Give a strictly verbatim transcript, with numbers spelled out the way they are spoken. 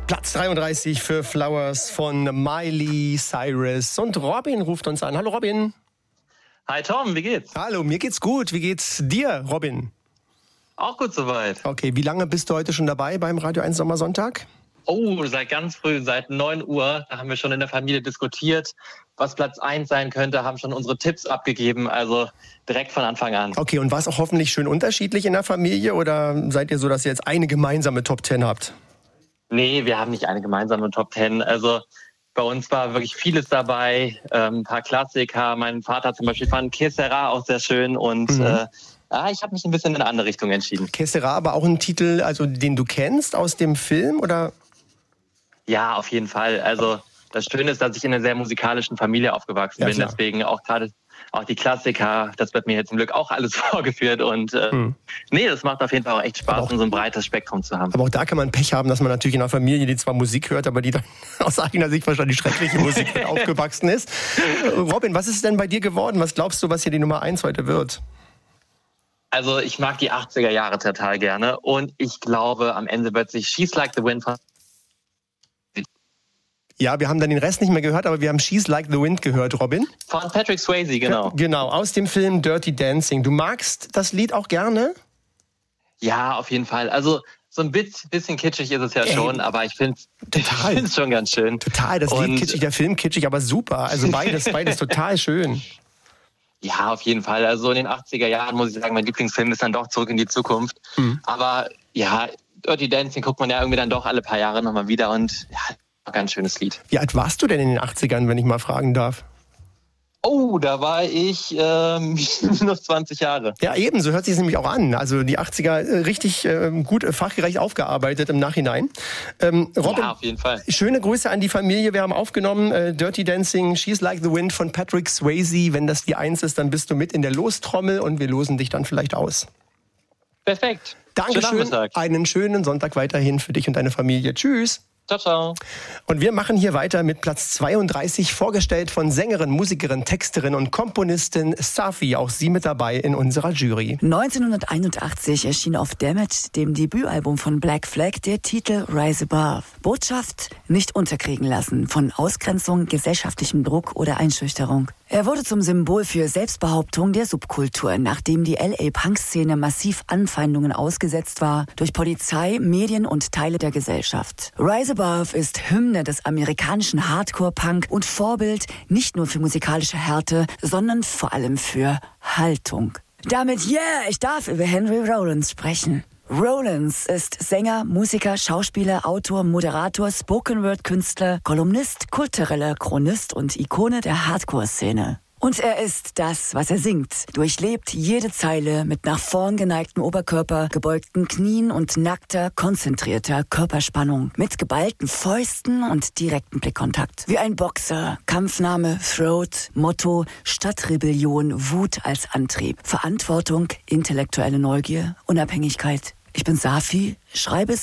Platz dreiunddreißig für Flowers von Miley Cyrus. Und Robin ruft uns an. Hallo Robin. Hi Tom, wie geht's? Hallo, mir geht's gut. Wie geht's dir, Robin? Auch gut soweit. Okay, wie lange bist du heute schon dabei beim Radio eins Sommersonntag? Oh, seit ganz früh, seit neun Uhr. Da haben wir schon in der Familie diskutiert, was Platz eins sein könnte, haben schon unsere Tipps abgegeben, also direkt von Anfang an. Okay, und war es auch hoffentlich schön unterschiedlich in der Familie oder seid ihr so, dass ihr jetzt eine gemeinsame Top Ten habt? Nee, wir haben nicht eine gemeinsame Top Ten. Also bei uns war wirklich vieles dabei, ähm, ein paar Klassiker. Mein Vater zum Beispiel fand Que Sera auch sehr schön und mhm. äh, ah, ich habe mich ein bisschen in eine andere Richtung entschieden. Que Sera, aber auch ein Titel, also den du kennst aus dem Film, oder? Ja, auf jeden Fall. Also das Schöne ist, dass ich in einer sehr musikalischen Familie aufgewachsen ja, bin. Klar. Deswegen auch gerade auch die Klassiker, das wird mir jetzt zum Glück auch alles vorgeführt. Und äh, hm. nee, das macht auf jeden Fall auch echt Spaß, auch, um so ein breites Spektrum zu haben. Aber auch da kann man Pech haben, dass man natürlich in einer Familie, die zwar Musik hört, aber die dann aus eigener Sicht wahrscheinlich schreckliche Musik aufgewachsen ist. Robin, was ist denn bei dir geworden? Was glaubst du, was hier die Nummer eins heute wird? Also ich mag die achtziger Jahre total gerne. Und ich glaube, am Ende wird sich She's Like the Wind von... Ja, wir haben dann den Rest nicht mehr gehört, aber wir haben She's Like the Wind gehört, Robin. Von Patrick Swayze, genau. Genau, aus dem Film Dirty Dancing. Du magst das Lied auch gerne? Ja, auf jeden Fall. Also so ein bisschen kitschig ist es ja Ey, schon, aber ich finde es schon ganz schön. Total, das Lied kitschig, der Film kitschig, aber super. Also beides, beides total schön. Ja, auf jeden Fall. Also in den achtziger Jahren, muss ich sagen, mein Lieblingsfilm ist dann doch Zurück in die Zukunft. Mhm. Aber ja, Dirty Dancing guckt man ja irgendwie dann doch alle paar Jahre nochmal wieder und ja, ganz schönes Lied. Wie alt warst du denn in den achtzigern, wenn ich mal fragen darf? Oh, da war ich ähm, noch zwanzig Jahre. Ja, eben, so hört sich es nämlich auch an. Also die achtziger äh, richtig äh, gut, äh, fachgerecht aufgearbeitet im Nachhinein. Ähm, Robin, ja, auf jeden Fall. Schöne Grüße an die Familie. Wir haben aufgenommen äh, Dirty Dancing, She's Like the Wind von Patrick Swayze. Wenn das die Eins ist, dann bist du mit in der Lostrommel und wir losen dich dann vielleicht aus. Perfekt. Dankeschön. Einen schönen Sonntag weiterhin für dich und deine Familie. Tschüss. Ciao, ciao. Und wir machen hier weiter mit Platz zweiunddreißig, vorgestellt von Sängerin, Musikerin, Texterin und Komponistin Safi. Auch sie mit dabei in unserer Jury. neunzehnhunderteinundachtzig erschien auf Damaged, dem Debütalbum von Black Flag, der Titel Rise Above. Botschaft: nicht unterkriegen lassen von Ausgrenzung, gesellschaftlichem Druck oder Einschüchterung. Er wurde zum Symbol für Selbstbehauptung der Subkultur, nachdem die L A-Punk-Szene massiv Anfeindungen ausgesetzt war durch Polizei, Medien und Teile der Gesellschaft. Rise Above ist Hymne des amerikanischen Hardcore-Punk und Vorbild nicht nur für musikalische Härte, sondern vor allem für Haltung. Damit, yeah, ich darf über Henry Rollins sprechen. Rollins ist Sänger, Musiker, Schauspieler, Autor, Moderator, Spoken-Word-Künstler, Kolumnist, kultureller Chronist und Ikone der Hardcore-Szene. Und er ist das, was er singt. Durchlebt jede Zeile mit nach vorn geneigtem Oberkörper, gebeugten Knien und nackter, konzentrierter Körperspannung. Mit geballten Fäusten und direktem Blickkontakt. Wie ein Boxer. Kampfname, Throat, Motto, Stadtrebellion, Wut als Antrieb. Verantwortung, intellektuelle Neugier, Unabhängigkeit. Ich bin Safi, schreibe